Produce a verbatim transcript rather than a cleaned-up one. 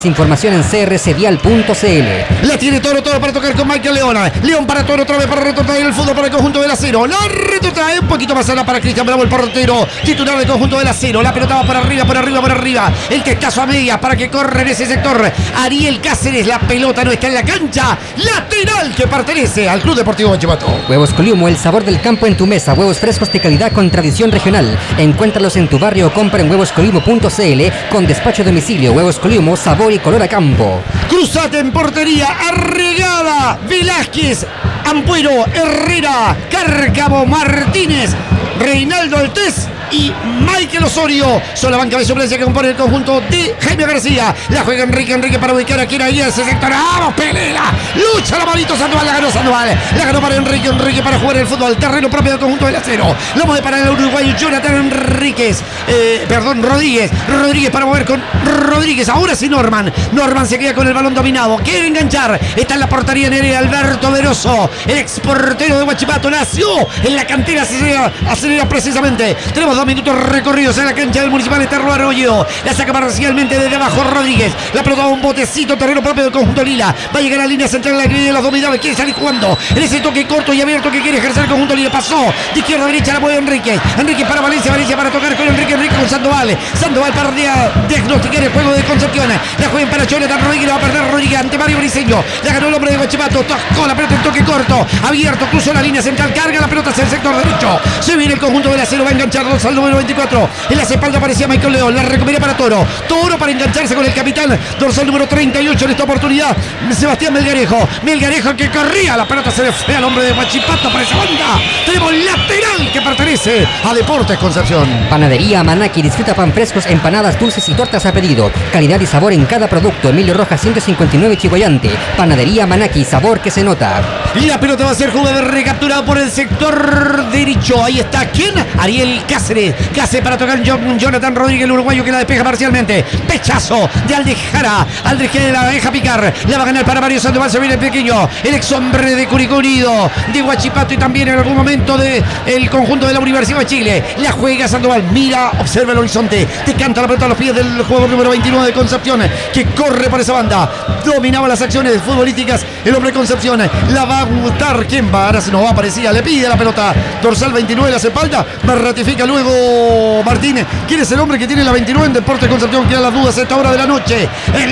Información en c r c vial punto c l. La tiene Toro, Toro para tocar con Michael Leona. León para Toro, otra vez para retrotraer el fútbol para el conjunto del Acero. La retrotrae un poquito más allá para Cristian Bravo, el portero titular del conjunto del Acero. La pelota va por arriba, por arriba, por arriba. El que caso a media para que corre en ese sector. Ariel Cáceres, la pelota no está en la cancha. Lateral que pertenece al Club Deportivo Huachipato. Huevos Coliumo, el sabor del campo en tu mesa. Huevos frescos de calidad con tradición regional. Encuéntralos en tu barrio o compra en huevos coliumo punto c l con despacho a domicilio. Huevos Coliumo, sabor y color a campo. Cruzate en portería, Arregada, Velázquez, Ampuero, Herrera, Cárcamo, Martínez, Reinaldo Altés y Michael Osorio. Son la banca de suplencia que compone el conjunto de Jaime García. La juega Enrique, Enrique para ubicar a quien ahí ese sector. ¡Vamos, Pereira! Lucha la manito Sandoval, la ganó Sandoval. La ganó para Enrique, Enrique para jugar el fútbol. Terreno propio del conjunto del Acero. Lo mueve para el uruguayo Jonathan Enríquez. Eh, perdón, Rodríguez. Rodríguez para mover con Rodríguez. Ahora sí Norman. Norman se queda con el balón dominado. Quiere enganchar. Está en la portería Nerea Alberto Veroso. El exportero de Huachipato. Nació en la cantera acelera, acelera precisamente. Tenemos dos minutos recorridos en la cancha del Municipal Eterno Arroyo. La saca parcialmente desde abajo Rodríguez. La pelota va un botecito, terreno propio del conjunto Lila. Va a llegar a la línea central la de los dominados. Quiere salir jugando en ese toque corto y abierto que quiere ejercer el conjunto Lila. Pasó de izquierda a derecha, la mueve Enrique. Enrique para Valencia, Valencia para tocar con Enrique, Enrique con Sandoval. Sandoval para diagnosticar el juego de Concepción. La juega para Jonathan Rodríguez, la va a perder Rodríguez ante Mario Briceño. La ganó el hombre de Huachipato. Tocó la pelota en toque corto. Abierto, cruzó la línea central, carga la pelota hacia el sector derecho. Se viene el conjunto del Acero, va a enganchar dos al número veinticuatro. En la espalda aparecía Michael León. La recupera para Toro. Toro para engancharse con el capitán. Dorsal número treinta y ocho en esta oportunidad. Sebastián Melgarejo. Melgarejo que corría. La pelota se le fue al hombre de Huachipato para esa banda. Tenemos lateral que pertenece a Deportes Concepción. Panadería Manaki. Disfruta pan frescos, empanadas, dulces y tortas a pedido. Calidad y sabor en cada producto. Emilio Rojas ciento cincuenta y nueve Chihuayante. Panadería Manaki. Sabor que se nota. Y la pelota va a ser jugada recapturada por el sector derecho. Ahí está. ¿Quién? Ariel Cáceres. Cáceres para tocar Jonathan Rodríguez, el uruguayo que la despeja parcialmente. Pechazo de Aldejara. Aldejara la deja picar. La va a ganar para Mario Sandoval. Se viene el pequeño. El ex hombre de Curicó Unido, de Huachipato y también en algún momento del de conjunto de la Universidad de Chile. La juega Sandoval. Mira, observa el horizonte. Te canta la pelota a los pies del jugador número veintinueve de Concepción, que corre por esa banda. Dominaba las acciones futbolísticas. El hombre de Concepción la va a gustar. ¿Quién va? Ahora se nos va a aparecer. Le pide la pelota. Dorsal veintinueve, la espalda. Va a ratifica luego Martínez. ¿Quién es el hombre que tiene la veintinueve en Deportes Concepción? Quedan las dudas a esta hora de la noche. El